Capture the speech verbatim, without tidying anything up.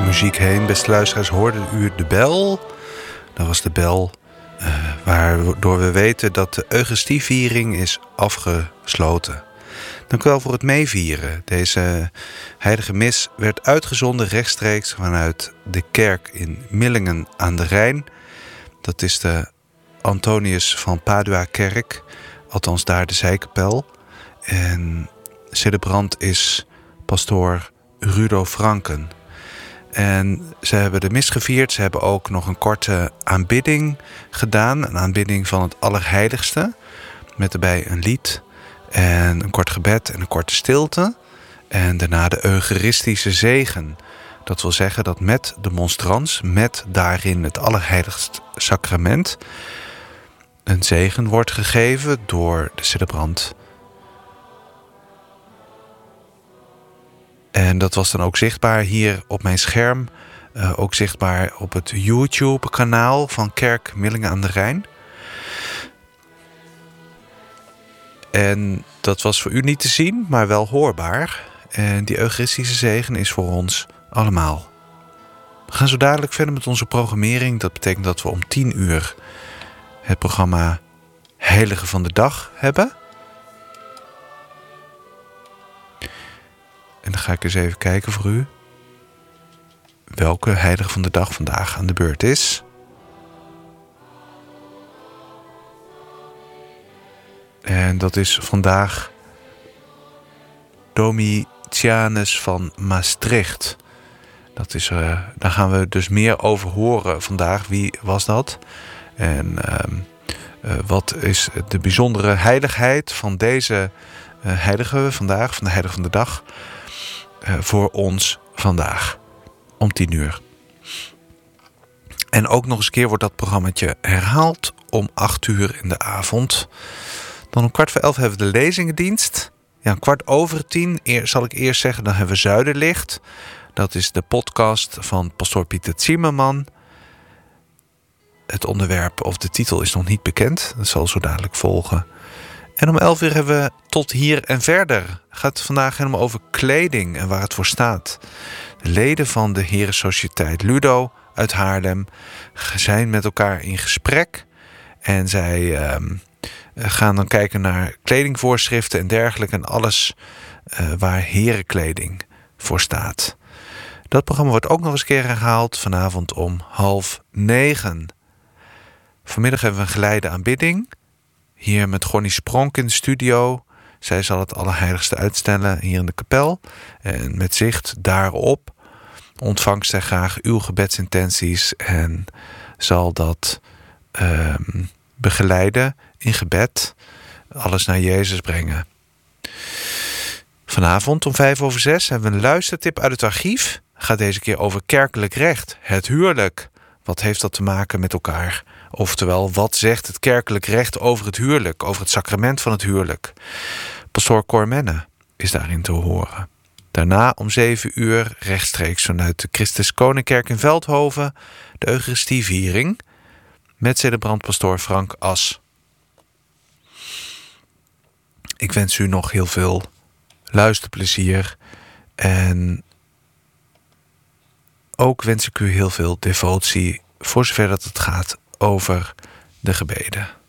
muziek heen. Beste luisteraars, hoorden u de bel? Dat was de bel uh, waardoor we weten dat de Eucharistieviering is afgesloten. Dank u wel voor het meevieren. Deze heilige mis werd uitgezonden rechtstreeks vanuit de kerk in Millingen aan de Rijn. Dat is de Antonius van Padua kerk, althans daar de zijkapel. En celebrant is pastoor Rudo Franken. En ze hebben de mis gevierd. Ze hebben ook nog een korte aanbidding gedaan. Een aanbidding van het Allerheiligste. Met daarbij een lied en een kort gebed en een korte stilte. En daarna de Eucharistische zegen. Dat wil zeggen dat met de monstrans, met daarin het Allerheiligste sacrament, een zegen wordt gegeven door de celebrant. En dat was dan ook zichtbaar hier op mijn scherm. Uh, ook zichtbaar op het YouTube-kanaal van Kerk Millingen aan de Rijn. En dat was voor u niet te zien, maar wel hoorbaar. En die Eucharistische zegen is voor ons allemaal. We gaan zo dadelijk verder met onze programmering. Dat betekent dat we om tien uur het programma Heilige van de Dag hebben. En dan ga ik eens even kijken voor u welke heilige van de dag vandaag aan de beurt is. En dat is vandaag Domitianus van Maastricht. Dat is, uh, daar gaan we dus meer over horen vandaag. Wie was dat? En uh, uh, wat is de bijzondere heiligheid van deze uh, heilige vandaag, van de heilige van de dag, uh, voor ons vandaag om tien uur. En ook nog eens een keer wordt dat programmaatje herhaald om acht uur in de avond. Dan om kwart voor elf hebben we de lezingendienst. Ja, een kwart over tien eer, zal ik eerst zeggen, dan hebben we Zuiderlicht. Dat is de podcast van pastoor Pieter Zimmerman. Het onderwerp of de titel is nog niet bekend. Dat zal zo dadelijk volgen. En om elf uur hebben we Tot hier en verder. Het gaat vandaag helemaal over kleding en waar het voor staat. De leden van de Herensociëteit Ludo uit Haarlem zijn met elkaar in gesprek. En zij uh, gaan dan kijken naar kledingvoorschriften en dergelijke. En alles uh, waar herenkleding voor staat. Dat programma wordt ook nog eens een keer herhaald vanavond om half negen. Vanmiddag hebben we een geleide aanbidding. Hier met Gonnie Spronk in de studio. Zij zal het Allerheiligste uitstellen hier in de kapel. En met zicht daarop ontvangt zij graag uw gebedsintenties. En zal dat uh, begeleiden in gebed. Alles naar Jezus brengen. Vanavond om vijf over zes hebben we een luistertip uit het archief. Gaat deze keer over kerkelijk recht. Het huwelijk. Wat heeft dat te maken met elkaar? Oftewel, wat zegt het kerkelijk recht over het huwelijk? Over het sacrament van het huwelijk? Pastoor Cor Menne is daarin te horen. Daarna om zeven uur rechtstreeks vanuit de Christus Koningkerk in Veldhoven de Eucharistieviering met celebrant pastoor Frank As. Ik wens u nog heel veel luisterplezier en ook wens ik u heel veel devotie voor zover dat het gaat over de gebeden.